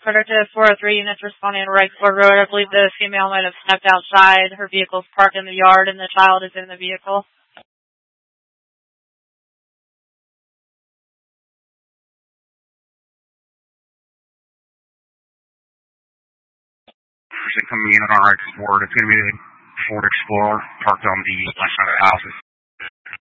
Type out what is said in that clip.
Predictive 403 units responding to Wrightsburg Road. I believe the female might have stepped outside. Her vehicle's parked in the yard and the child is in the vehicle. Person coming in on Wrightsburg. It's going to be the Ford Explorer parked on the left side of the houses.